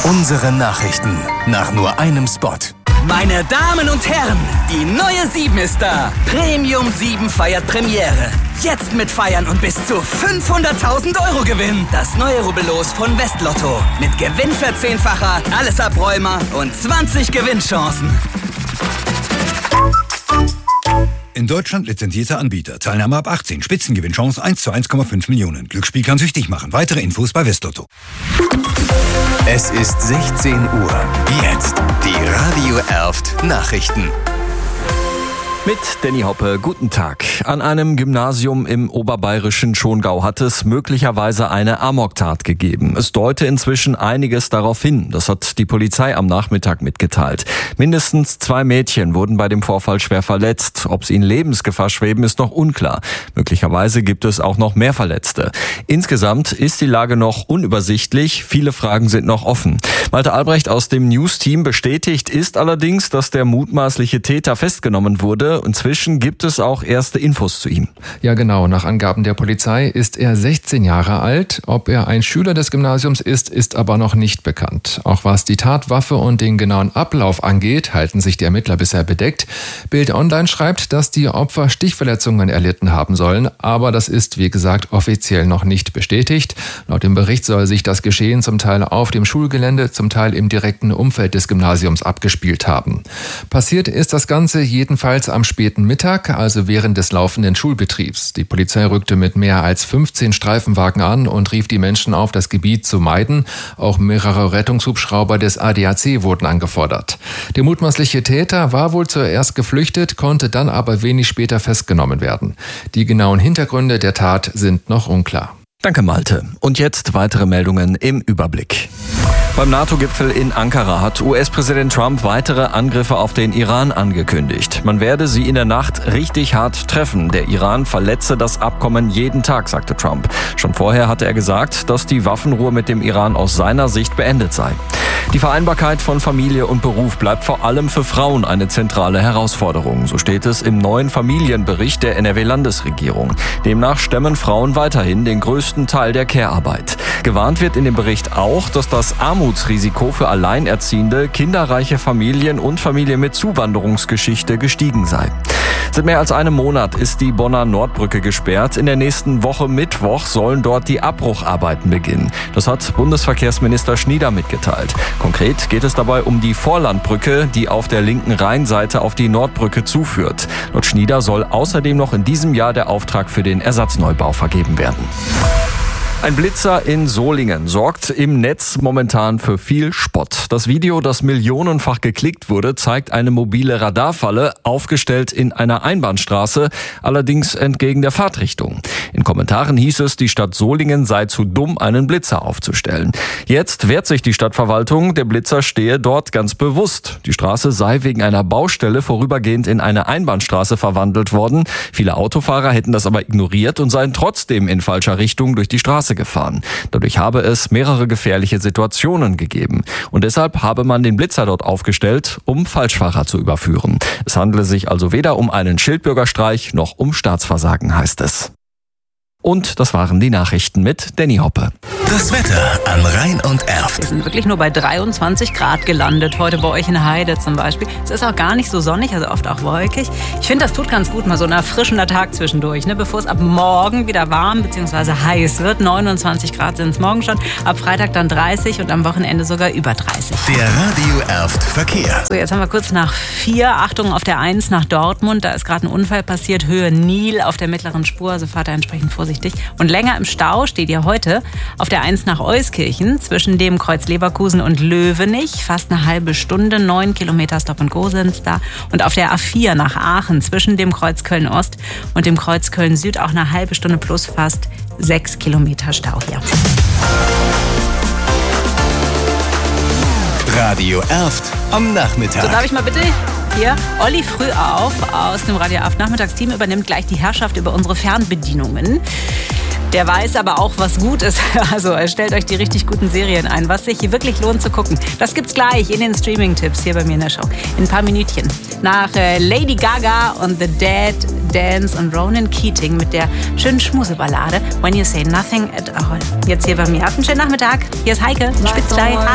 Unsere Nachrichten nach nur einem Spot. Meine Damen und Herren, die neue 7 ist da. Premium 7 feiert Premiere. Jetzt mit Feiern und bis zu 500.000 € Gewinn. Das neue Rubbellos von Westlotto. Mit Gewinnverzehnfacher, alles Abräumer und 20 Gewinnchancen. In Deutschland lizenzierter Anbieter. Teilnahme ab 18. Spitzengewinnchance 1 zu 1,5 Millionen. Glücksspiel kann süchtig machen. Weitere Infos bei Westlotto. Es ist 16 Uhr. Jetzt die Radio Erft Nachrichten. Mit Danny Hoppe, guten Tag. An einem Gymnasium im oberbayerischen Schongau hat es möglicherweise eine Amoktat gegeben. Es deute inzwischen einiges darauf hin. Das hat die Polizei am Nachmittag mitgeteilt. Mindestens 2 Mädchen wurden bei dem Vorfall schwer verletzt. Ob sie in Lebensgefahr schweben, ist noch unklar. Möglicherweise gibt es auch noch mehr Verletzte. Insgesamt ist die Lage noch unübersichtlich. Viele Fragen sind noch offen. Malte Albrecht aus dem News-Team bestätigt ist allerdings, dass der mutmaßliche Täter festgenommen wurde. Inzwischen gibt es auch erste Infos zu ihm. Ja genau, nach Angaben der Polizei ist er 16 Jahre alt. Ob er ein Schüler des Gymnasiums ist aber noch nicht bekannt. Auch was die Tatwaffe und den genauen Ablauf angeht, halten sich die Ermittler bisher bedeckt. Bild Online schreibt, dass die Opfer Stichverletzungen erlitten haben sollen, aber das ist, wie gesagt, offiziell noch nicht bestätigt. Laut dem Bericht soll sich das Geschehen zum Teil auf dem Schulgelände, zum Teil im direkten Umfeld des Gymnasiums abgespielt haben. Passiert ist das Ganze jedenfalls am späten Mittag, also während des laufenden Schulbetriebs. Die Polizei rückte mit mehr als 15 Streifenwagen an und rief die Menschen auf, das Gebiet zu meiden. Auch mehrere Rettungshubschrauber des ADAC wurden angefordert. Der mutmaßliche Täter war wohl zuerst geflüchtet, konnte dann aber wenig später festgenommen werden. Die genauen Hintergründe der Tat sind noch unklar. Danke, Malte. Und jetzt weitere Meldungen im Überblick. Beim NATO-Gipfel in Ankara hat US-Präsident Trump weitere Angriffe auf den Iran angekündigt. Man werde sie in der Nacht richtig hart treffen. Der Iran verletze das Abkommen jeden Tag, sagte Trump. Schon vorher hatte er gesagt, dass die Waffenruhe mit dem Iran aus seiner Sicht beendet sei. Die Vereinbarkeit von Familie und Beruf bleibt vor allem für Frauen eine zentrale Herausforderung. So steht es im neuen Familienbericht der NRW-Landesregierung. Demnach stemmen Frauen weiterhin den größten Teil der Care-Arbeit. Gewarnt wird in dem Bericht auch, dass das Armutsrisiko für alleinerziehende, kinderreiche Familien und Familien mit Zuwanderungsgeschichte gestiegen sei. Seit mehr als einem Monat ist die Bonner Nordbrücke gesperrt. In der nächsten Woche Mittwoch sollen dort die Abbrucharbeiten beginnen. Das hat Bundesverkehrsminister Schnieder mitgeteilt. Konkret geht es dabei um die Vorlandbrücke, die auf der linken Rheinseite auf die Nordbrücke zuführt. Laut Schnieder soll außerdem noch in diesem Jahr der Auftrag für den Ersatzneubau vergeben werden. Ein Blitzer in Solingen sorgt im Netz momentan für viel Spott. Das Video, das millionenfach geklickt wurde, zeigt eine mobile Radarfalle, aufgestellt in einer Einbahnstraße, allerdings entgegen der Fahrtrichtung. In Kommentaren hieß es, die Stadt Solingen sei zu dumm, einen Blitzer aufzustellen. Jetzt wehrt sich die Stadtverwaltung, der Blitzer stehe dort ganz bewusst. Die Straße sei wegen einer Baustelle vorübergehend in eine Einbahnstraße verwandelt worden. Viele Autofahrer hätten das aber ignoriert und seien trotzdem in falscher Richtung durch die Straße gefahren. Dadurch habe es mehrere gefährliche Situationen gegeben. Und deshalb habe man den Blitzer dort aufgestellt, um Falschfahrer zu überführen. Es handele sich also weder um einen Schildbürgerstreich noch um Staatsversagen, heißt es. Und das waren die Nachrichten mit Danny Hoppe. Das Wetter an Rhein und Erft. Wir sind wirklich nur bei 23 Grad gelandet, heute bei euch in Heide zum Beispiel. Es ist auch gar nicht so sonnig, also oft auch wolkig. Ich finde, das tut ganz gut, mal so ein erfrischender Tag zwischendurch, bevor es ab morgen wieder warm bzw. heiß wird. 29 Grad sind es morgen schon, ab Freitag dann 30 und am Wochenende sogar über 30. Der Radio Erft Verkehr. So, jetzt haben wir kurz nach 4. Achtung, auf der 1 nach Dortmund, da ist gerade ein Unfall passiert, Höhe Nil auf der mittleren Spur, also fahrt da entsprechend vorsichtig. Und länger im Stau steht ihr heute auf der 1 nach Euskirchen zwischen dem Kreuz Leverkusen und Löwenich. Fast eine halbe Stunde, 9 Kilometer Stop and Go sind es da. Und auf der A4 nach Aachen zwischen dem Kreuz Köln-Ost und dem Kreuz Köln-Süd auch eine halbe Stunde plus fast 6 Kilometer Stau hier. Radio Erft am Nachmittag. So, darf ich mal bitte hier Olli Frühauf aus dem Radio Erft Nachmittagsteam übernimmt gleich die Herrschaft über unsere Fernbedienungen. Der weiß aber auch, was gut ist. Also stellt euch die richtig guten Serien ein, was sich hier wirklich lohnt zu gucken. Das gibt's gleich in den Streaming-Tipps hier bei mir in der Show. In ein paar Minütchen. Nach Lady Gaga und The Dead Dance und Ronan Keating mit der schönen Schmuseballade When You Say Nothing at All. Jetzt hier bei mir. Habt einen schönen Nachmittag. Hier ist Heike in Spitzlei.